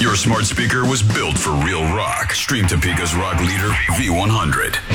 Your smart speaker was built for real rock. Stream Topeka's rock leader, V100.